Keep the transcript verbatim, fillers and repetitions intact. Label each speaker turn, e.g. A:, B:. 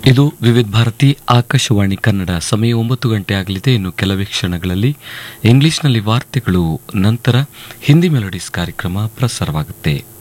A: ಇದು ವಿವಿಧ ಭಾರತಿ ಆಕಾಶವಾಣಿ ಕನ್ನಡ. ಸಮಯ ಒಂಬತ್ತು ಗಂಟೆ ಆಗಲಿದೆ. ಇನ್ನು ಕೆಲವೇ ಕ್ಷಣಗಳಲ್ಲಿ ಇಂಗ್ಲಿಷ್ನಲ್ಲಿ ವಾರ್ತೆಗಳು, ನಂತರ ಹಿಂದಿ ಮೆಲೋಡಿಸ್ ಕಾರ್ಯಕ್ರಮ ಪ್ರಸಾರವಾಗುತ್ತೆ.